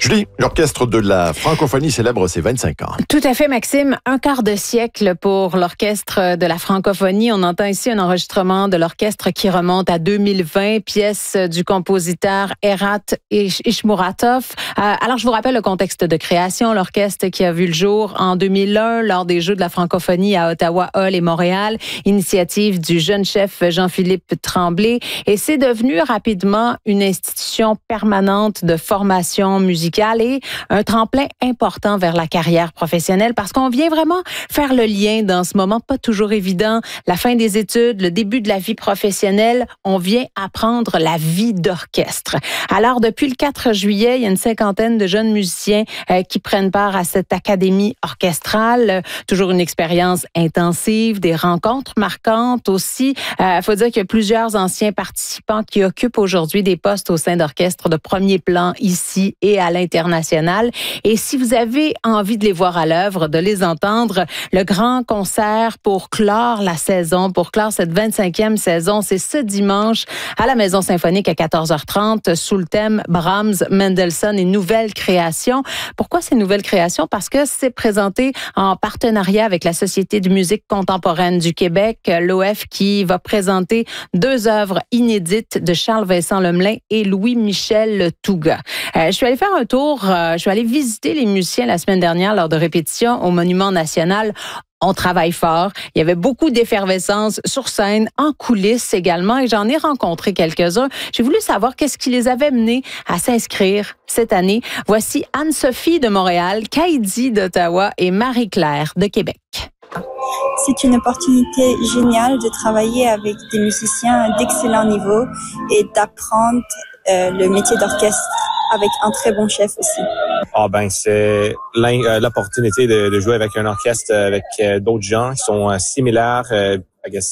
Julie, l'orchestre de la francophonie célèbre ses 25 ans. Tout à fait, Maxime. Un quart de siècle pour l'orchestre de la francophonie. On entend ici un enregistrement de l'orchestre qui remonte à 2020, pièce du compositeur Erat Ishmuratov. Alors, je vous rappelle le contexte de création. L'orchestre qui a vu le jour en 2001 lors des Jeux de la francophonie à Ottawa, Hull et Montréal. Initiative du jeune chef Jean-Philippe Tremblay. Et c'est devenu rapidement une institution permanente de formation musicale et un tremplin important vers la carrière professionnelle parce qu'on vient vraiment faire le lien dans ce moment pas toujours évident, la fin des études, le début de la vie professionnelle, on vient apprendre la vie d'orchestre. Alors depuis le 4 juillet, il y a une cinquantaine de jeunes musiciens qui prennent part à cette académie orchestrale, toujours une expérience intensive, des rencontres marquantes aussi. Faut dire qu'il y a plusieurs anciens participants qui occupent aujourd'hui des postes au sein d'orchestres de premier plan ici et à l'international. Et si vous avez envie de les voir à l'œuvre, de les entendre, le grand concert pour clore la saison, pour clore cette 25e saison, c'est ce dimanche à la Maison symphonique à 14h30 sous le thème Brahms, Mendelssohn et nouvelles créations. Pourquoi ces nouvelles créations? Parce que c'est présenté en partenariat avec la Société de musique contemporaine du Québec, l'OF, qui va présenter 2 œuvres inédites de Charles-Vincent Lemelin et Louis-Michel Touga. Je suis allée faire un tour, je suis allée visiter les musiciens la semaine dernière lors de répétitions au Monument National. On travaille fort. Il y avait beaucoup d'effervescence sur scène, en coulisses également, et j'en ai rencontré quelques-uns. J'ai voulu savoir qu'est-ce qui les avait menés à s'inscrire cette année. Voici Anne-Sophie de Montréal, Kaïdi d'Ottawa et Marie-Claire de Québec. C'est une opportunité géniale de travailler avec des musiciens d'excellent niveau et d'apprendre le métier d'orchestre avec un très bon chef aussi. C'est l'opportunité de jouer avec un orchestre avec d'autres gens qui sont similaires,